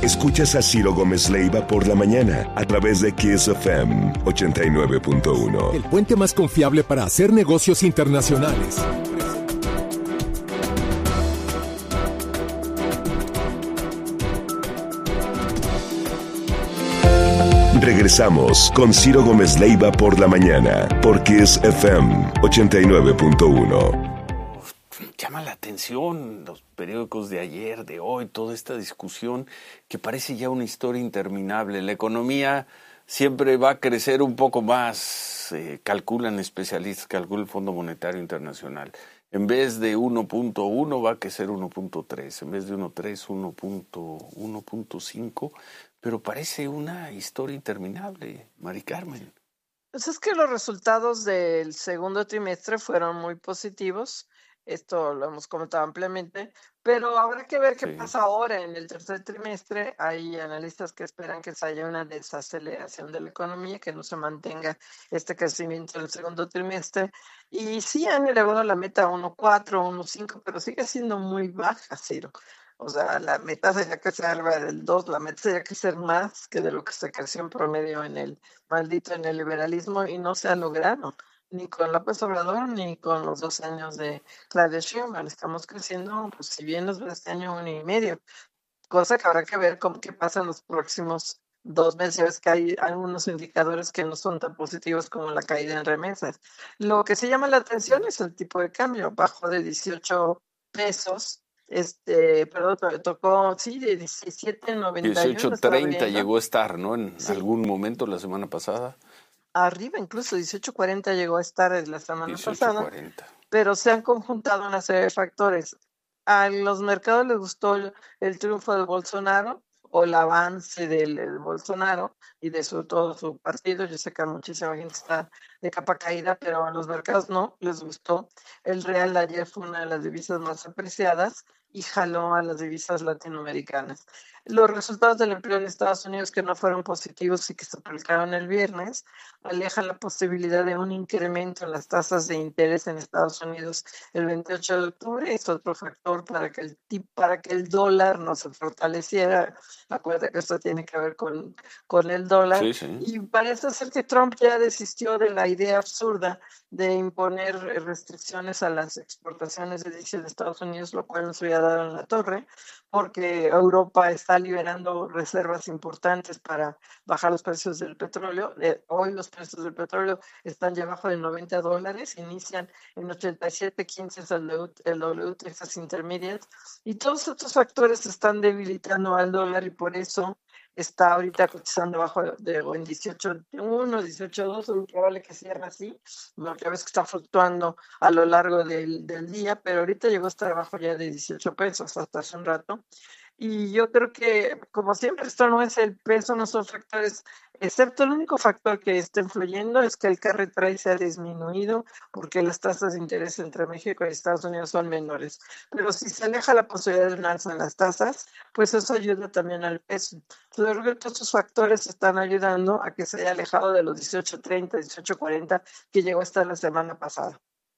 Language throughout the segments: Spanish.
Escuchas a Ciro Gómez Leiva por la mañana a través de Kiss FM 89.1. El puente más confiable para hacer negocios internacionales. Regresamos con Ciro Gómez Leiva por la mañana por Kiss FM 89.1. Llama la atención los periódicos de ayer, de hoy, toda esta discusión que parece ya una historia interminable. La economía siempre va a crecer un poco más, calculan especialistas, calcula el Fondo Monetario Internacional. En vez de 1.1 va a crecer 1.3, en vez de 1.3, 1.5, pero parece una historia interminable, Mari Carmen. Pues es que los resultados del segundo trimestre fueron muy positivos. Esto lo hemos comentado ampliamente, pero habrá que ver qué pasa ahora en el tercer trimestre. Hay analistas que esperan que se haya una desaceleración de la economía, que no se mantenga este crecimiento en el segundo trimestre. Y sí han elevado la meta a 1.4, 1.5, pero sigue siendo muy baja, Ciro. O sea, la meta sería que sea arriba del 2, la meta sería que ser más que de lo que se creció en promedio en el liberalismo, y no se ha logrado ni con López Obrador, ni con los 2 años de Claudia Sheinbaum. Estamos creciendo, pues si bien nos va este año 1.5, cosa que habrá que ver qué pasa en los próximos 2 meses. Ya ves que hay algunos indicadores que no son tan positivos como la caída en remesas. Lo que sí llama la atención es el tipo de cambio, bajó de 18 pesos, perdón, tocó, sí, de 17.91. 18.30 llegó a estar, ¿no? En algún momento la semana pasada. Arriba, incluso 18.40 llegó a estar la semana 18, pasada, 40. Pero se han conjuntado una serie de factores. A los mercados les gustó el triunfo de Bolsonaro o el avance del Bolsonaro y de todo su partido. Yo sé que muchísima gente está de capa caída, pero a los mercados no les gustó. El real ayer fue una de las divisas más apreciadas y jaló a las divisas latinoamericanas. Los resultados del empleo en Estados Unidos, que no fueron positivos y que se publicaron el viernes, alejan la posibilidad de un incremento en las tasas de interés en Estados Unidos el 28 de octubre. Es otro factor para que el dólar no se fortaleciera. Acuérdate que esto tiene que ver con el dólar. Sí. Y parece ser que Trump ya desistió de la idea absurda de imponer restricciones a las exportaciones de diésel de Estados Unidos, lo cual nos hubiera dado en la torre, porque Europa está liberando reservas importantes para bajar los precios del petróleo. Hoy los precios del petróleo están ya abajo de $90, inician en 87.15 el W Texas Intermediate, y todos estos factores están debilitando al dólar, y por eso está ahorita cotizando abajo en 18.1, 18.2, es probable que cierre así, porque ves que está fluctuando a lo largo del día, pero ahorita llegó a estar abajo ya de 18 pesos hasta hace un rato. Y yo creo que, como siempre, esto no es el peso, no son factores, excepto el único factor que está influyendo es que el carry trade se ha disminuido porque las tasas de interés entre México y Estados Unidos son menores. Pero si se aleja la posibilidad de un alza en las tasas, pues eso ayuda también al peso. Yo creo que todos estos factores están ayudando a que se haya alejado de los 18.30, 18.40 que llegó a estar la semana pasada.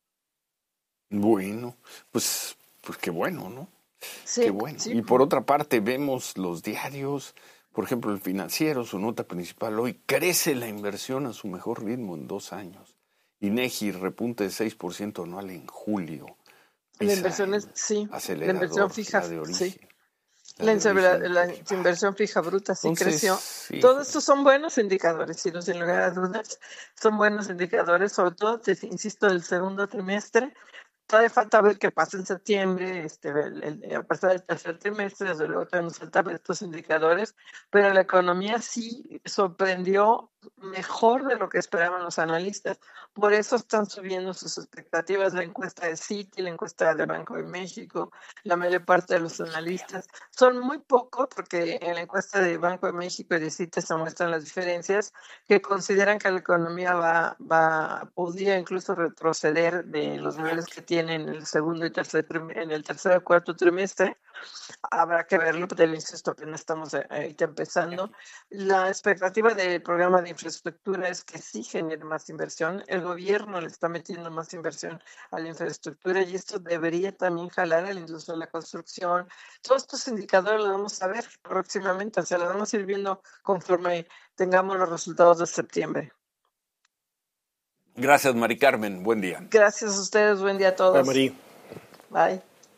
Bueno, pues qué bueno, ¿no? Sí, qué bueno. Sí. Y por otra parte vemos los diarios, por ejemplo El Financiero, su nota principal hoy: crece la inversión a su mejor ritmo en 2 años. INEGI repunte de 6% anual en julio. La inversión es, la inversión fija, la de origen. Sí. La inversión fija bruta sí creció. Sí. Todos estos son buenos indicadores, sin lugar a dudas, son buenos indicadores, sobre todo, insisto, del segundo trimestre. Todavía falta ver qué pasa en septiembre, a pesar del tercer trimestre, desde luego todavía nos falta ver estos indicadores, pero la economía sí sorprendió mejor de lo que esperaban los analistas. Por eso están subiendo sus expectativas. La encuesta de Citi, la encuesta del Banco de México, la mayor parte de los analistas. Son muy pocos, porque en la encuesta del Banco de México y de Citi se muestran las diferencias, que consideran que la economía podría incluso retroceder de los niveles que tiene en el segundo y tercer y cuarto trimestre. Habrá que verlo, pero insisto, apenas estamos empezando. La expectativa del programa de infraestructura es que sí genere más inversión. El gobierno le está metiendo más inversión a la infraestructura y esto debería también jalar a la industria de la construcción. Todos estos indicadores los vamos a ver próximamente, o sea, los vamos a ir viendo conforme tengamos los resultados de septiembre. Gracias, Mari Carmen. Buen día. Gracias a ustedes. Buen día a todos. Bye, Mari. Bye.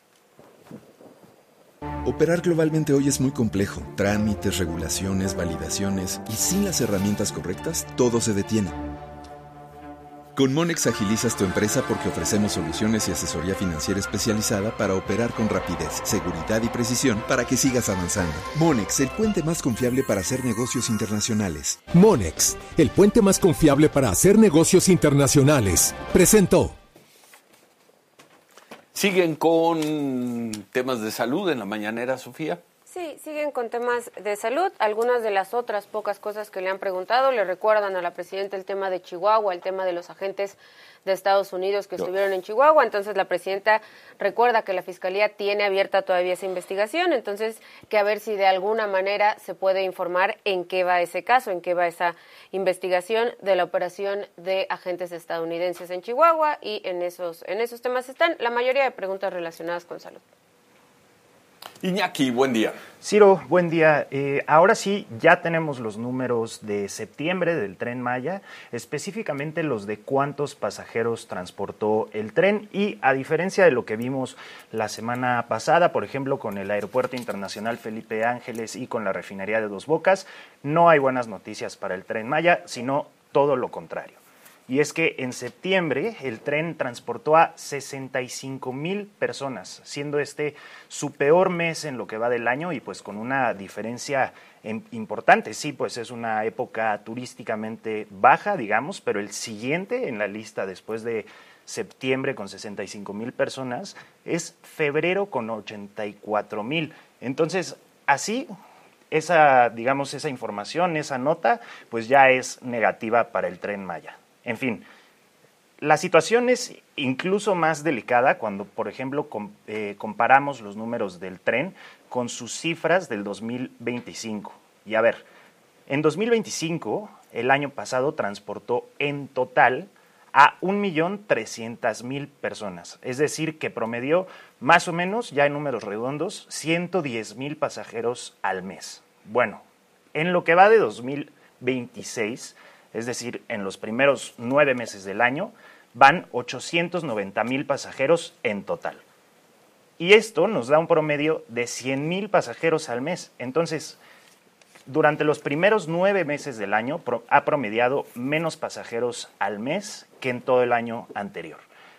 Operar globalmente hoy es muy complejo. Trámites, regulaciones, validaciones y sin las herramientas correctas, todo se detiene. Con Monex agilizas tu empresa porque ofrecemos soluciones y asesoría financiera especializada para operar con rapidez, seguridad y precisión para que sigas avanzando. Monex, el puente más confiable para hacer negocios internacionales. Monex, el puente más confiable para hacer negocios internacionales. Presentó. ¿Siguen con temas de salud en la mañanera, Sofía? Sí, siguen con temas de salud. Algunas de las otras pocas cosas que le han preguntado le recuerdan a la presidenta el tema de Chihuahua, el tema de los agentes de Estados Unidos que estuvieron en Chihuahua. Entonces la presidenta recuerda que la Fiscalía tiene abierta todavía esa investigación, entonces que a ver si de alguna manera se puede informar en qué va ese caso, en qué va esa investigación de la operación de agentes estadounidenses en Chihuahua, y en esos temas están la mayoría de preguntas relacionadas con salud. Iñaki, buen día. Ciro, buen día. Ahora sí, ya tenemos los números de septiembre del Tren Maya, específicamente los de cuántos pasajeros transportó el tren, y a diferencia de lo que vimos la semana pasada, por ejemplo, con el Aeropuerto Internacional Felipe Ángeles y con la refinería de Dos Bocas, no hay buenas noticias para el Tren Maya, sino todo lo contrario. Y es que en septiembre el tren transportó a 65,000 personas, siendo este su peor mes en lo que va del año, y pues con una diferencia importante. Sí, pues es una época turísticamente baja, digamos, pero el siguiente en la lista después de septiembre con 65,000 personas es febrero con 84,000. Entonces, así esa información, esa nota, pues ya es negativa para el Tren Maya. En fin, la situación es incluso más delicada cuando, por ejemplo, comparamos los números del tren con sus cifras del 2025. Y a ver, en 2025, el año pasado, transportó en total a 1,300,000 personas. Es decir, que promedió más o menos, ya en números redondos, 110,000 pasajeros al mes. Bueno, en lo que va de 2026... es decir, en los primeros 9 meses del año, van 890,000 pasajeros en total. Y esto nos da un promedio de 100,000 pasajeros al mes. Entonces, durante los primeros 9 meses del año, ha promediado menos pasajeros al mes que en todo el año anterior.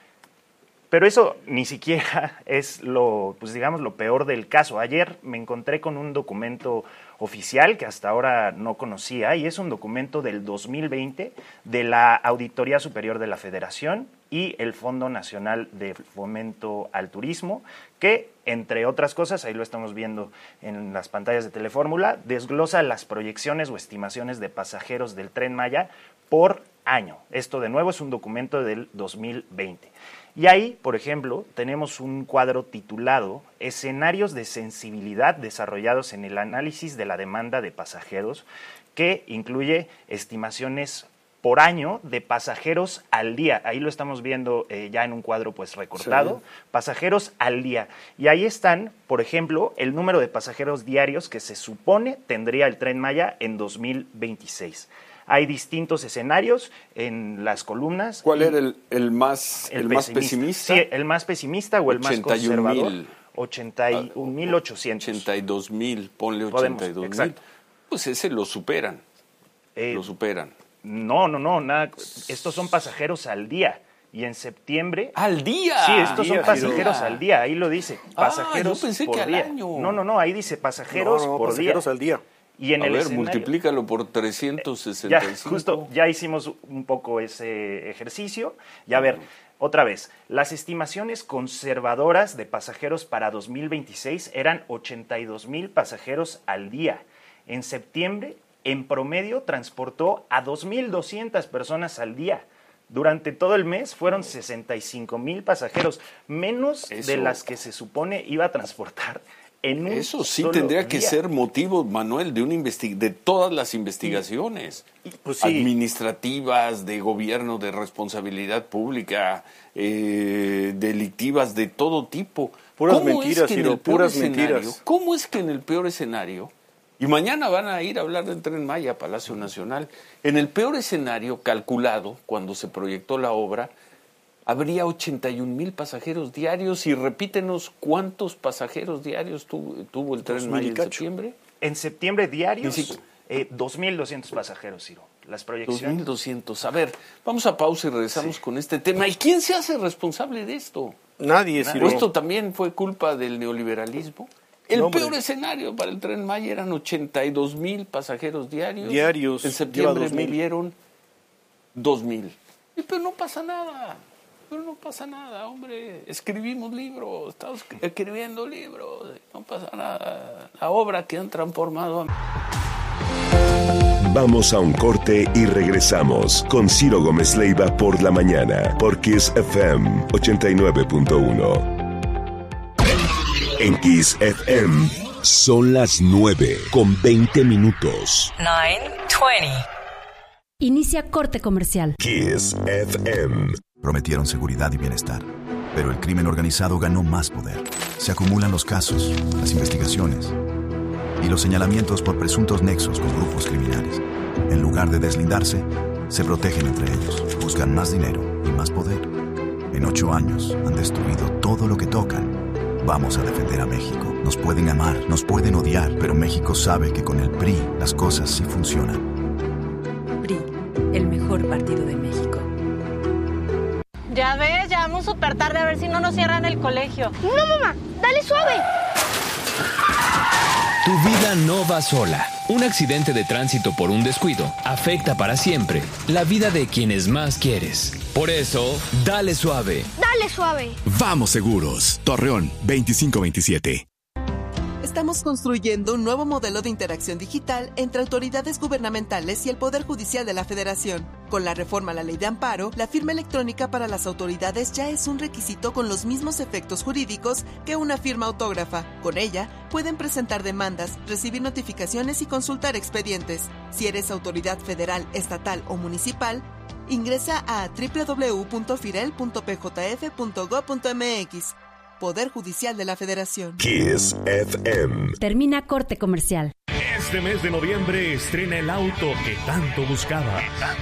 Pero eso ni siquiera es lo peor del caso. Ayer me encontré con un documento oficial que hasta ahora no conocía, y es un documento del 2020 de la Auditoría Superior de la Federación y el Fondo Nacional de Fomento al Turismo, que, entre otras cosas, ahí lo estamos viendo en las pantallas de Telefórmula, desglosa las proyecciones o estimaciones de pasajeros del Tren Maya por año. Esto, de nuevo, es un documento del 2020. Y ahí, por ejemplo, tenemos un cuadro titulado Escenarios de sensibilidad desarrollados en el análisis de la demanda de pasajeros, que incluye estimaciones por año de pasajeros al día. Ahí lo estamos viendo ya en un cuadro pues recortado, sí. Pasajeros al día. Y ahí están, por ejemplo, el número de pasajeros diarios que se supone tendría el Tren Maya en 2026. Hay distintos escenarios en las columnas. ¿Cuál era el más pesimista? Sí, el más pesimista o el más conservador. 81,800. 82,000, ponle 82,000. Pues ese lo superan. Lo superan. No, nada. Estos son pasajeros al día. Y en septiembre... ¡Al día! Sí, estos son pasajeros al día. Ahí lo dice. Pasajeros yo pensé por que día. al año. No, ahí dice pasajeros por pasajeros día. al día. Y en multiplícalo por 365. Ya hicimos un poco ese ejercicio. Y a ver, otra vez, las estimaciones conservadoras de pasajeros para 2026 eran 82,000 pasajeros al día. En septiembre, en promedio, transportó a 2,200 personas al día. Durante todo el mes fueron 65,000 pasajeros, menos de las que se supone iba a transportar en un Eso sí solo tendría que día. ser motivo, Manuel, de todas las investigaciones Pues sí. administrativas, de gobierno, de responsabilidad pública, delictivas de todo tipo. Puras ¿Cómo mentiras, es que en Ciro, el peor puras escenario- mentiras. ¿Cómo es que en el peor escenario, y mañana van a ir a hablar del Tren Maya a Palacio Nacional, en el peor escenario calculado, cuando se proyectó la obra, habría 81,000 pasajeros diarios? Y repítenos, ¿cuántos pasajeros diarios tuvo el Tren Maya en septiembre? En septiembre diarios, Ni siquiera. 2,200 pasajeros, Ciro. Las proyecciones. 2,200. A ver, vamos a pausa y regresamos con este tema. ¿Y quién se hace responsable de esto? Nadie, ¿O Ciro. esto también fue culpa del neoliberalismo? El No, hombre. peor escenario para el Tren Maya eran 82,000 pasajeros diarios. Diarios, En lleva septiembre 2,000. murieron 2,000. Pero no pasa nada. Pero no pasa nada, hombre. Escribimos libros, estamos escribiendo libros. No pasa nada. La obra que han transformado a... Vamos a un corte y regresamos con Ciro Gómez Leiva por la mañana, por Kiss FM 89.1. En Kiss FM son las 9:20. 9:20. Inicia corte comercial. Kiss FM. Prometieron seguridad y bienestar, pero el crimen organizado ganó más poder. Se acumulan los casos, las investigaciones y los señalamientos por presuntos nexos con grupos criminales. En lugar de deslindarse, se protegen entre ellos, buscan más dinero y más poder. En 8 años han destruido todo lo que tocan. Vamos a defender a México. Nos pueden amar, nos pueden odiar, pero México sabe que con el PRI las cosas sí funcionan. PRI, el mejor partido de México. Ya ves, ya vamos súper tarde, a ver si no nos cierran el colegio. No, mamá, dale suave. Tu vida no va sola. Un accidente de tránsito por un descuido afecta para siempre la vida de quienes más quieres. Por eso, dale suave. Dale suave. Vamos seguros. Torreón 2527. Estamos construyendo un nuevo modelo de interacción digital entre autoridades gubernamentales y el Poder Judicial de la Federación. Con la reforma a la Ley de Amparo, la firma electrónica para las autoridades ya es un requisito con los mismos efectos jurídicos que una firma autógrafa. Con ella, pueden presentar demandas, recibir notificaciones y consultar expedientes. Si eres autoridad federal, estatal o municipal, ingresa a www.firel.pjf.gov.mx. Poder Judicial de la Federación. Kiss FM. Termina corte comercial. Este mes de noviembre estrena el auto que tanto buscaba.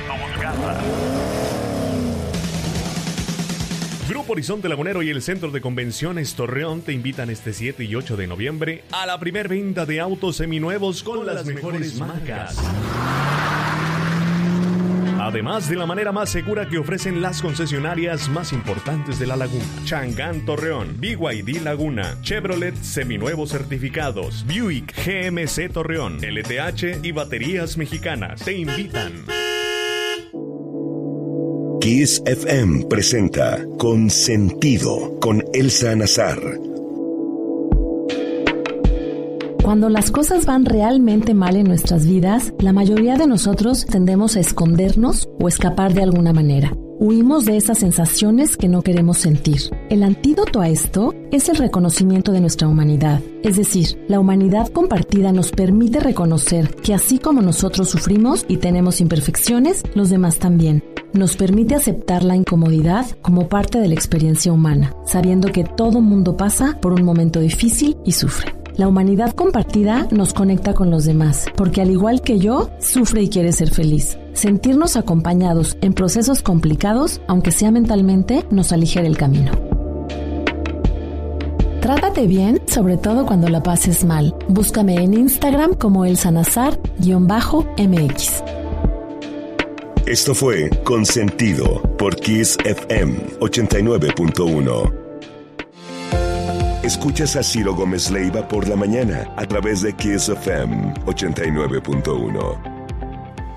Grupo Horizonte Lagunero y el Centro de Convenciones Torreón te invitan este 7 y 8 de noviembre a la primer venta de autos seminuevos con las mejores marcas. Además de la manera más segura que ofrecen las concesionarias más importantes de la laguna. Changán Torreón, BYD Laguna, Chevrolet seminuevos certificados, Buick GMC Torreón, LTH y Baterías Mexicanas te invitan. Kiss FM presenta Consentido con Elsa Nazar. Cuando las cosas van realmente mal en nuestras vidas, la mayoría de nosotros tendemos a escondernos o escapar de alguna manera. Huimos de esas sensaciones que no queremos sentir. El antídoto a esto es el reconocimiento de nuestra humanidad. Es decir, la humanidad compartida nos permite reconocer que así como nosotros sufrimos y tenemos imperfecciones, los demás también. Nos permite aceptar la incomodidad como parte de la experiencia humana, sabiendo que todo mundo pasa por un momento difícil y sufre. La humanidad compartida nos conecta con los demás, porque al igual que yo, sufre y quiere ser feliz. Sentirnos acompañados en procesos complicados, aunque sea mentalmente, nos aligera el camino. Trátate bien, sobre todo cuando la pases mal. Búscame en Instagram como elsanazar_mx. Esto fue Consentido por Kiss FM 89.1. Escuchas a Ciro Gómez Leiva por la mañana a través de Kiss FM 89.1.